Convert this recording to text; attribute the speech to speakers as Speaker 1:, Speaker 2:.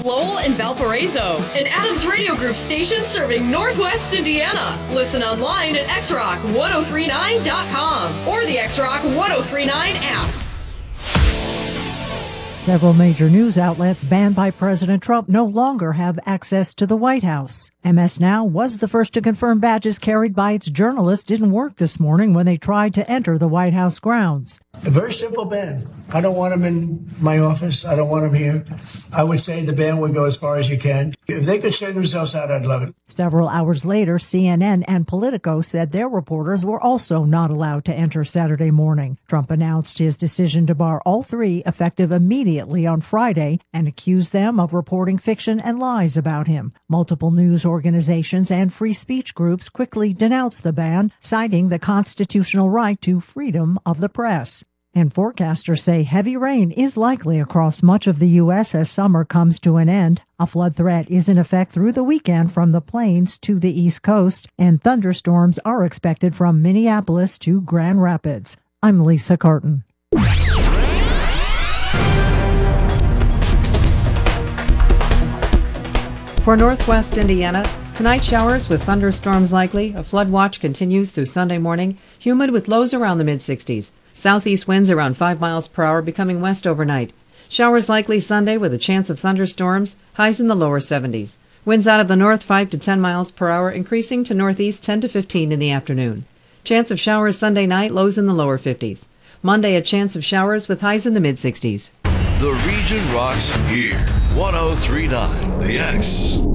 Speaker 1: Lowell, and Valparaiso. An Adams Radio Group station serving Northwest Indiana. Listen online at xrock1039.com or the XRock 1039 app.
Speaker 2: Several major news outlets banned by President Trump no longer have access to the White House. MS Now was the first to confirm badges carried by its journalists didn't work this morning when they tried to enter the White House grounds.
Speaker 3: A very simple ban. I don't want them in my office. I don't want them here. I would say the ban would go as far as you can. If they could send themselves out, I'd love it.
Speaker 2: Several hours later, CNN and Politico said their reporters were also not allowed to enter Saturday morning. Trump announced his decision to bar all three effective immediately on Friday and accused them of reporting fiction and lies about him. Multiple news organizations and free speech groups quickly denounced the ban, citing the constitutional right to freedom of the press. And forecasters say heavy rain is likely across much of the U.S. as summer comes to an end. A flood threat is in effect through the weekend from the plains to the East Coast, and thunderstorms are expected from Minneapolis to Grand Rapids. I'm Lisa Carton.
Speaker 4: For Northwest Indiana, tonight showers with thunderstorms likely. A flood watch continues through Sunday morning. Humid with lows around the mid-60s. Southeast winds around 5 miles per hour, becoming west overnight. Showers likely Sunday with a chance of thunderstorms, highs in the lower 70s. Winds out of the north 5 to 10 miles per hour, increasing to northeast 10 to 15 in the afternoon. Chance of showers Sunday night, lows in the lower 50s. Monday, a chance of showers with highs in the mid-60s.
Speaker 5: The region rocks here. 103.9 The X.